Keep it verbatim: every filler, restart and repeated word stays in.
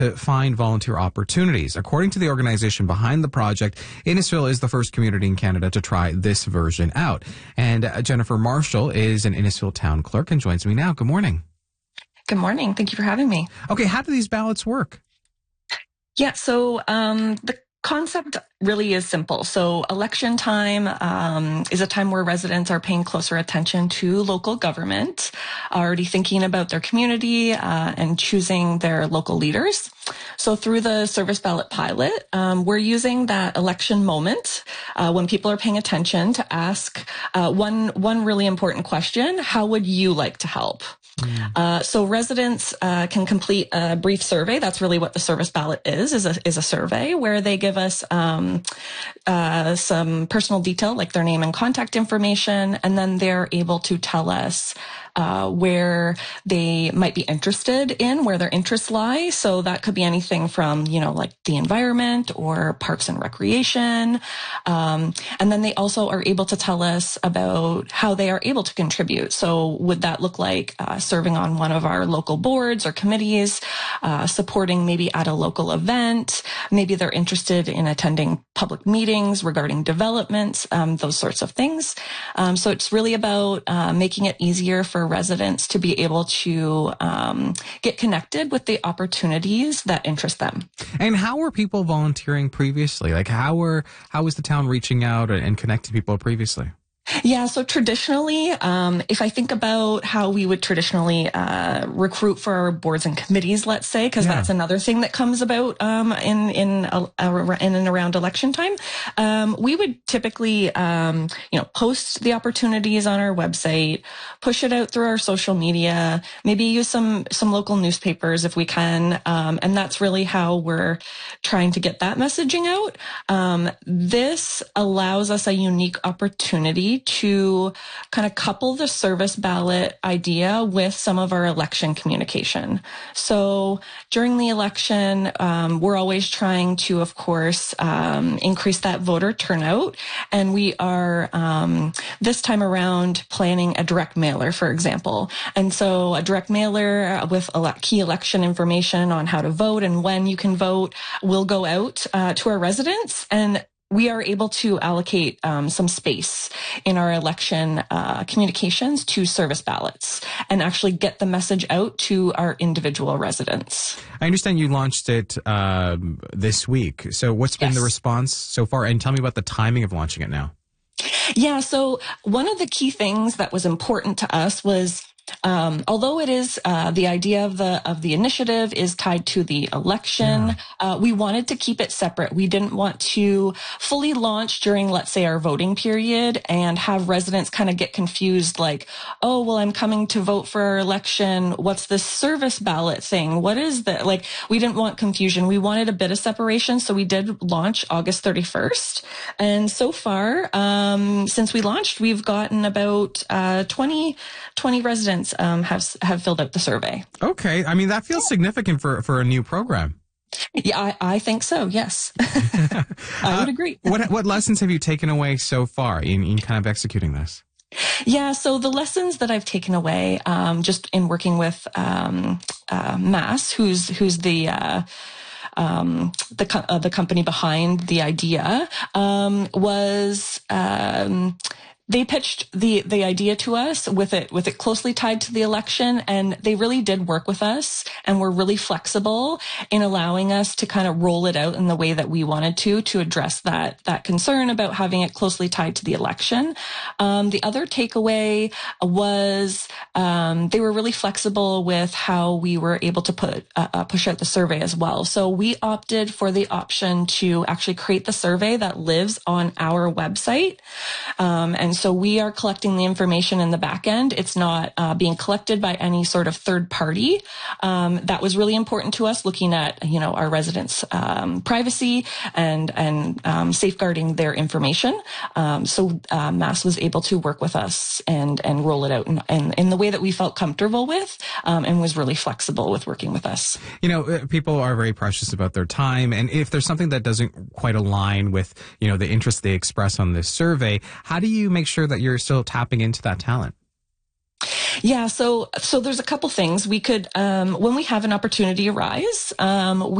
to find volunteer opportunities. According to the organization behind the project, Innisfil is the first community in Canada to try this version out. And uh, Jennifer Marshall is an Innisfil town clerk and joins me now. Good morning. Good morning. Thank you for having me. Okay, how do these ballots work? Yeah, so um, the concept really is simple. So election time um, is a time where residents are paying closer attention to local government, already thinking about their community uh, and choosing their local leaders. So through the service ballot pilot, um, we're using that election moment uh, when people are paying attention to ask uh, one one really important question: how would you like to help? Mm. Uh, so residents uh, can complete a brief survey. That's really what the service ballot is, is a, is a survey where they give us um, uh, some personal detail, like their name and contact information, and then they're able to tell us uh, where they might be interested in, where their interests lie. So that could be anything from, you know, like the environment or parks and recreation. Um, and then they also are able to tell us about how they are able to contribute. So would that look like uh, serving on one of our local boards or committees, uh, supporting maybe at a local event? Maybe they're interested in attending public meetings regarding developments, um, those sorts of things. Um, so it's really about uh, making it easier for residents to be able to um, get connected with the opportunities that interest them. And how were people volunteering previously? Like how were how was the town reaching out and connecting people previously? Yeah, so traditionally, um, if I think about how we would traditionally uh, recruit for our boards and committees, let's say, because yeah. that's another thing that comes about um, in in, uh, in and around election time, um, we would typically, um, you know, post the opportunities on our website, push it out through our social media, maybe use some some local newspapers if we can, um, and that's really how we're trying to get that messaging out. Um, this allows us a unique opportunity to kind of couple the service ballot idea with some of our election communication. So during the election, um, we're always trying to, of course, um, increase that voter turnout. And we are, um, this time around, planning a direct mailer, for example. And so a direct mailer with ele- key election information on how to vote and when you can vote will go out uh, to our residents, and we are able to allocate um, some space in our election uh, communications to service ballots and actually get the message out to our individual residents. I understand you launched it uh, this week. So what's been yes. the response so far? And tell me about the timing of launching it now. Yeah, so one of the key things that was important to us was Um, although it is uh, the idea of the of the initiative is tied to the election, yeah. uh, we wanted to keep it separate. We didn't want to fully launch during, let's say, our voting period and have residents kind of get confused, like, oh, well, I'm coming to vote for our election. What's this service ballot thing? What is that? Like, we didn't want confusion. We wanted a bit of separation, so we did launch August thirty-first. And so far, um, since we launched, we've gotten about uh, twenty, twenty residents Um, have have filled out the survey. Okay, I mean that feels significant for for a new program. Yeah, I, I think so. Yes, I would uh, agree. what what lessons have you taken away so far in, in kind of executing this? Yeah, so the lessons that I've taken away, um, just in working with um, uh, Mass, who's who's the uh, um, the co- uh, the company behind the idea, um, was. Um, They pitched the, the idea to us with it, with it closely tied to the election, and they really did work with us and were really flexible in allowing us to kind of roll it out in the way that we wanted to, to address that, that concern about having it closely tied to the election. Um, the other takeaway was, um, they were really flexible with how we were able to put, uh, uh, push out the survey as well. So we opted for the option to actually create the survey that lives on our website. Um, and so we are collecting the information in the back end. It's not uh, being collected by any sort of third party. Um, that was really important to us, looking at, you know, our residents' um, privacy and and um, safeguarding their information. Um, so uh, Mass was able to work with us and and roll it out in, in, in the way that we felt comfortable with, um, and was really flexible with working with us. You know, people are very precious about their time, and if there's something that doesn't quite align with, you know, the interest they express on this survey, how do you make sure that you're still tapping into that talent? Yeah, so so there's a couple things we could um, when we have an opportunity arise. Um,